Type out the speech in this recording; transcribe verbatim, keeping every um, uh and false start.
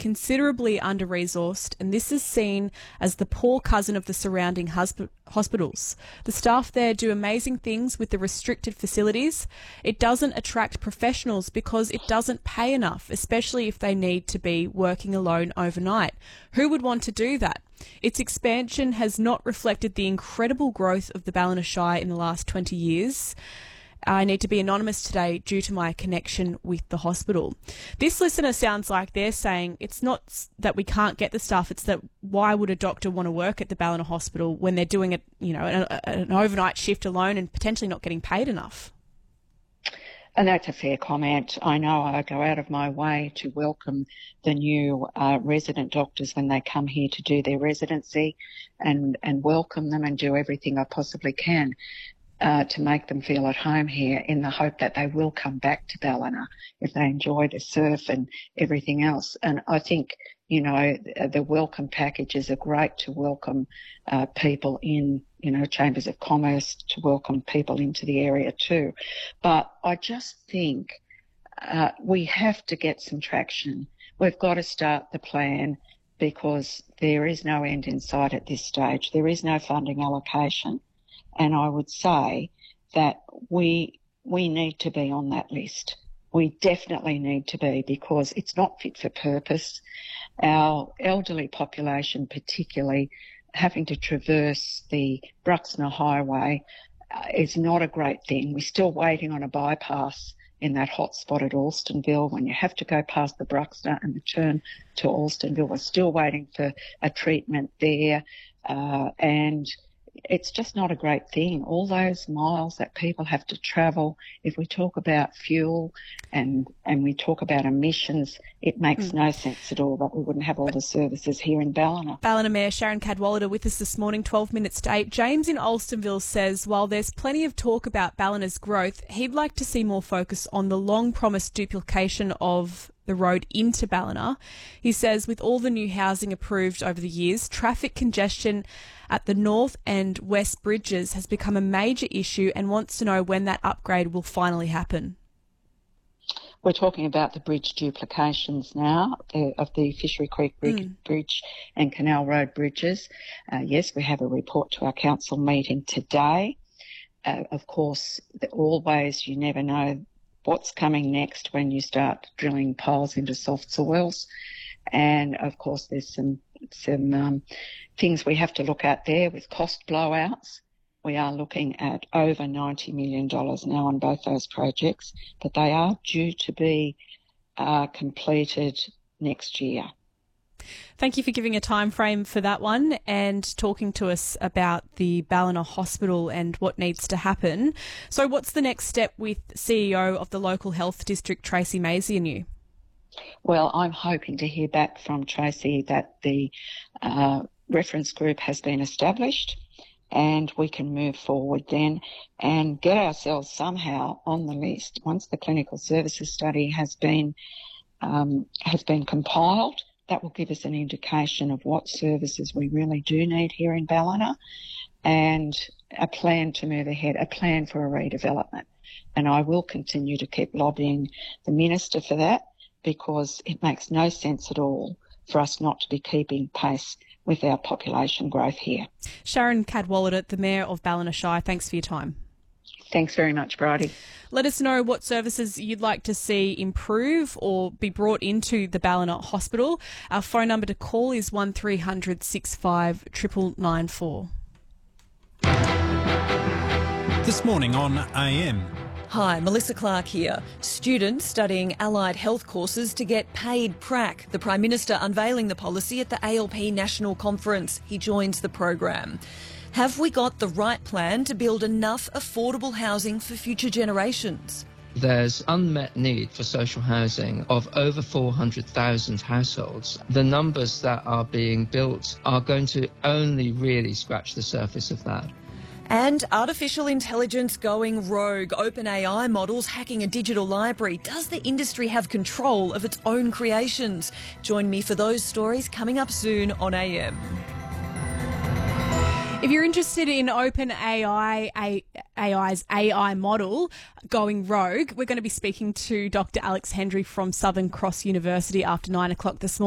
considerably under-resourced, and this is seen as the poor cousin of the surrounding husb- hospitals. The staff there do amazing things with the restricted facilities. It doesn't attract professionals because it doesn't pay enough, especially if they need to be working alone overnight. Who would want to do that? Its expansion has not reflected the incredible growth of the Ballina Shire in the last twenty years. I need to be anonymous today due to my connection with the hospital. This listener sounds like they're saying it's not that we can't get the staff, it's that why would a doctor want to work at the Ballina Hospital when they're doing it, you know, an, an overnight shift alone and potentially not getting paid enough? And that's a fair comment. I know I go out of my way to welcome the new uh, resident doctors when they come here to do their residency and, and welcome them and do everything I possibly can uh, to make them feel at home here, in the hope that they will come back to Ballina if they enjoy the surf and everything else. And I think, you know, the welcome packages are great to welcome uh, people in, you know, chambers of commerce, to welcome people into the area too. But I just think uh, we have to get some traction. We've got to start the plan, because there is no end in sight at this stage. There is no funding allocation. And I would say that we we need to be on that list. We definitely need to be, because it's not fit for purpose. Our elderly population, particularly, having to traverse the Bruxner Highway uh, is not a great thing. We're still waiting on a bypass in that hot spot at Alstonville. When you have to go past the Bruxner and return to Alstonville, we're still waiting for a treatment there. Uh, and it's just not a great thing. All those miles that people have to travel, if we talk about fuel and and we talk about emissions, it makes mm. no sense at all that we wouldn't have all the services here in Ballina. Ballina Mayor Sharon Cadwallader with us this morning, twelve minutes to eight. James in Alstonville says while there's plenty of talk about Ballina's growth, he'd like to see more focus on the long-promised duplication of the road into Ballina. He says with all the new housing approved over the years, traffic congestion at the north and west bridges has become a major issue, and wants to know when that upgrade will finally happen. We're talking about the bridge duplications now the, of the Fishery Creek Bridge, mm. Bridge and Canal Road bridges. Uh, yes, we have a report to our council meeting today. Uh, of course, the, always you never know what's coming next when you start drilling poles into soft soils. And, of course, there's some some um, things we have to look at there with cost blowouts. We are looking at over ninety million dollars now on both those projects, but they are due to be uh, completed next year. Thank you for giving a time frame for that one and talking to us about the Ballina Hospital and what needs to happen. So what's the next step with C E O of the local health district, Tracy Maisie, and you? Well, I'm hoping to hear back from Tracy that the uh, reference group has been established and we can move forward then and get ourselves somehow on the list. Once the clinical services study has been um, has been compiled, that will give us an indication of what services we really do need here in Ballina, and a plan to move ahead, a plan for a redevelopment. And I will continue to keep lobbying the Minister for that, because it makes no sense at all for us not to be keeping pace with our population growth here. Sharon Cadwallader, the Mayor of Ballina Shire, thanks for your time. Thanks very much, Bridie. Let us know what services you'd like to see improve or be brought into the Ballina Hospital. Our phone number to call is one three hundred six five nine nine nine four. This morning on A M. Hi, Melissa Clark here. Students studying allied health courses to get paid prac. The Prime Minister unveiling the policy at the A L P National Conference. He joins the program. Have we got the right plan to build enough affordable housing for future generations? There's unmet need for social housing of over four hundred thousand households. The numbers that are being built are going to only really scratch the surface of that. And artificial intelligence going rogue, OpenAI models hacking a digital library. Does the industry have control of its own creations? Join me for those stories coming up soon on A M. If you're interested in OpenAI, AI's A I model going rogue, we're going to be speaking to Doctor Alex Hendry from Southern Cross University after nine o'clock this morning.